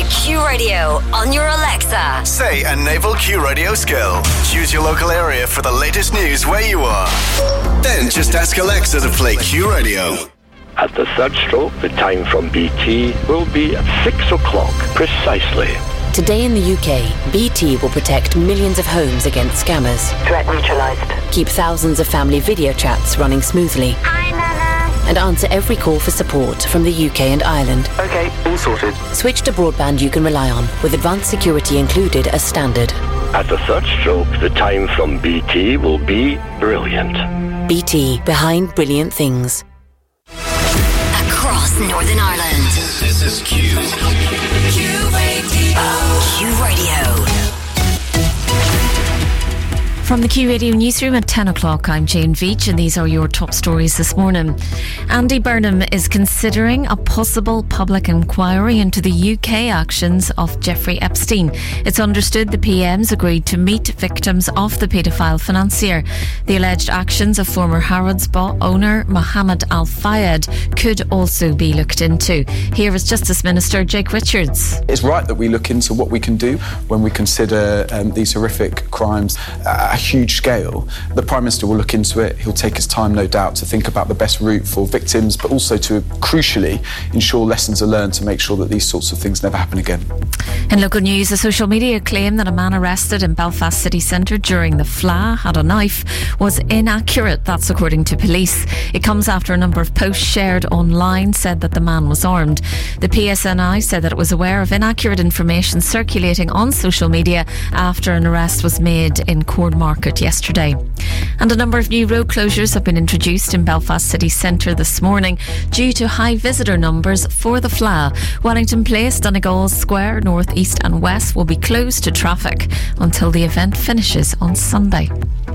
Q Radio on your Alexa. Say a Naval Q Radio skill. Choose your local area for the latest news where you are. Then just ask Alexa to play Q Radio. At the third stroke, the time from BT will be at 6 o'clock precisely. Today in the UK, BT will protect millions of homes against scammers. Threat neutralised. Keep thousands of family video chats running smoothly. Hi, Nana. And answer every call for support from the UK and Ireland. OK, all sorted. Switch to broadband you can rely on, with advanced security included as standard. At the third stroke, the time from BT will be brilliant. BT, behind brilliant things. Across Northern Ireland. This is Q. Q Radio. Q Radio. From the Q Radio newsroom at 10 o'clock, I'm Jane Veach, and these are your top stories this morning. Andy Burnham is considering a possible public inquiry into the UK actions of Jeffrey Epstein. It's understood the PMs agreed to meet victims of the paedophile financier. The alleged actions of former Harrods owner Mohammed Al Fayed could also be looked into. Here is Justice Minister Jake Richards. It's right that we look into what we can do when we consider these horrific crimes a huge scale. The Prime Minister will look into it. He'll take his time, no doubt, to think about the best route for victims, but also to, crucially, ensure lessons are learned to make sure that these sorts of things never happen again. In local news, a social media claim that a man arrested in Belfast city centre during the FLA had a knife was inaccurate. That's according to police. It comes after a number of posts shared online said that the man was armed. The PSNI said that it was aware of inaccurate information circulating on social media after an arrest was made in Cornmarket yesterday. And a number of new road closures have been introduced in Belfast city centre this morning due to high visitor numbers for the FLA. Wellington Place, Donegal Square, North, East and West will be closed to traffic until the event finishes on Sunday.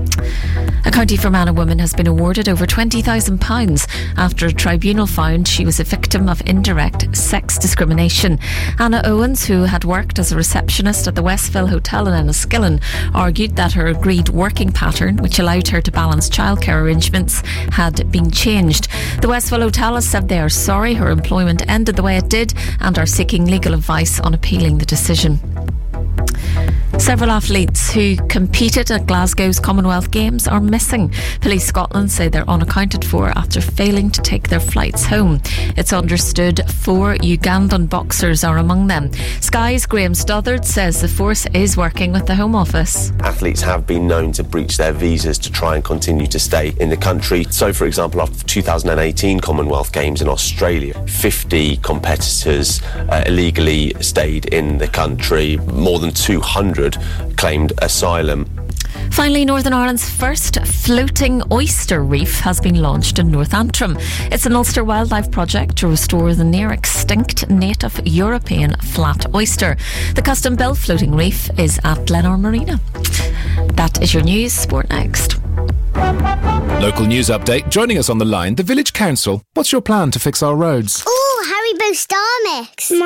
A County Fermanagh woman has been awarded over £20,000 after a tribunal found she was a victim of indirect sex discrimination. Anna Owens, who had worked as a receptionist at the Westville Hotel in Enniskillen, argued that her agreed working pattern, which allowed her to balance childcare arrangements, had been changed. The Westville Hotel has said they are sorry her employment ended the way it did and are seeking legal advice on appealing the decision. Several athletes who competed at Glasgow's Commonwealth Games are missing. Police Scotland say they're unaccounted for after failing to take their flights home. It's understood 4 Ugandan boxers are among them. Sky's Graham Stothard says the force is working with the Home Office. Athletes have been known to breach their visas to try and continue to stay in the country. So, for example, after the 2018 Commonwealth Games in Australia, 50 competitors illegally stayed in the country. More than 200 claimed asylum. Finally, Northern Ireland's first floating oyster reef has been launched in North Antrim. It's an Ulster Wildlife project to restore the near extinct native European flat oyster. The custom-built floating reef is at Glenor Marina. That is your news. Sport next. Local news update. Joining us on the line, the Village Council. What's your plan to fix our roads? Ooh, Haribo Star Mix.